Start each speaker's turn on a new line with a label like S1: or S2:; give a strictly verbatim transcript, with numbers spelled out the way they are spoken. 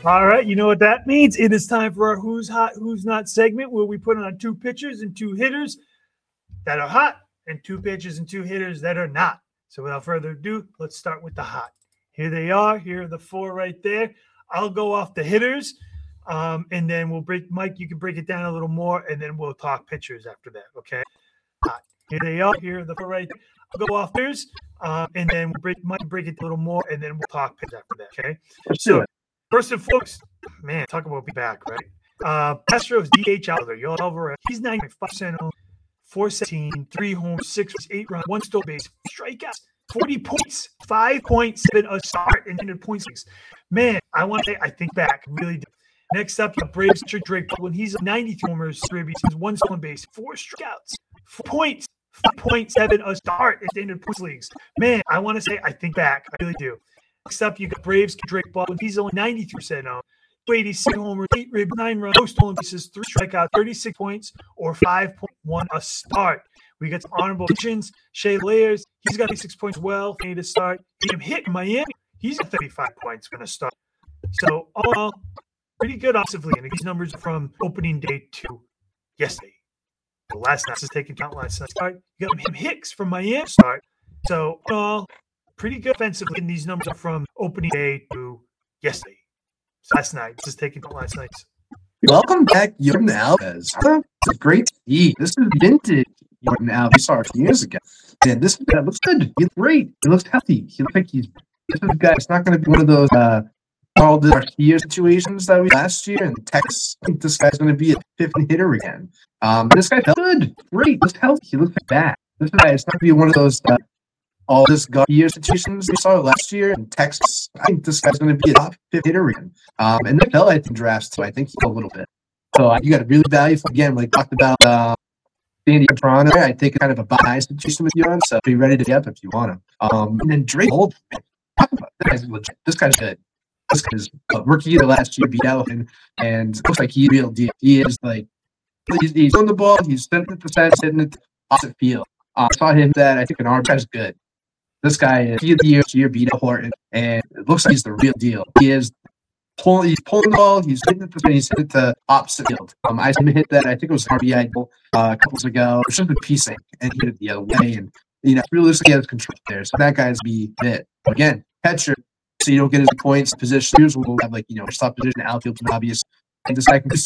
S1: All right, you know what that means? It is time for our Who's Hot, Who's Not segment where we put on two pitchers and two hitters that are hot and two pitchers and two hitters that are not. So without further ado, let's start with the hot. Here they are. Here are the four right there. I'll go off the hitters, um, and then we'll break – Mike, you can break it down a little more, and then we'll talk pitchers after that, okay? Hot. Here they are. Here are the four right there. I'll go off hitters, um, and then we'll break, Mike, break it a little more, and then we'll talk pitchers after that, okay? So – first and foremost, man, talk about be back, right? Uh, Astros D H out there. Yo, Alvarez, he's ninety five percent on, four seventeen, three homers, six eight runs, one stolen base, strikeouts, forty points, five point seven a start, and one hundred points. Man, I want to say, I think back, really do. Next up, you have Braves Drake Baldwin. He's ninety-three homers, three bases, one stolen base, four strikeouts, four points, five point seven a start in standard points leagues. Man, I want to say, I think back, I really do. Next up, you got Braves Drake Baldwin. He's only ninety-three percent on. two eighty-six homers, eight ribs, nine runs, no stolen bases, three strikeouts, thirty-six points, or five point one a start. We got some honorable mentions. Shea Layers, he's got thirty-six points well, made a start. Liam Hick in Miami, he's got thirty-five points going to start. So, all in all, pretty good offensively. And these numbers are from opening day to yesterday. The last night is taking count last night. Start. You got him Hicks from Miami start. So, all in all, pretty good offensively, and these numbers are from opening day to yesterday. So last night. This is taking from last night.
S2: Welcome back, Yordan Alvarez. It's great to see. This is vintage Yordan Alvarez we saw a few years ago. And this guy looks good. He looks great. He looks healthy. He looks like he's this is a guy. It's not going to be one of those uh, Carl Garcia situations that we last year in Texas. I think this guy's going to be a fifth hitter again. Um, this guy felt good. Great. Looks healthy. He looks like that. This guy is not going to be one of those uh, all this Garcia situations we saw last year in Texas. I think this guy's going to be a top fifth hitter again. Um, and then Bell, I think, drafts too. I think he's a little bit. So uh, you got a really valuable, again, like talked about uh, San Diego Toronto. I think it's kind of a buy situation with you on, so be ready to get up if you want him. Um, and then Drake Baldwin. Talk about this guy's legit. This guy's good. This guy's a rookie of the last year, beat out him, and looks like he's real deal. He is like, he's, he's on the ball, he's hitting it the fence, hitting it opposite field. Uh, I saw him that I think an arm guy's good. This guy is he of the year, year beat out Horton, and it looks like he's the real deal. He is pulling, he's pulling the ball, he's hitting it the he's hitting it the opposite field. Um, I saw him hit that. I think it was an R B I goal uh, a couple weeks ago. It's just a piecing, and he hit it the other way, and you know, really looks like he has control there. So that guy's be it. Again, catcher, so you don't get his points. Positions will have like you know, stop position, outfield, obvious. And this guy can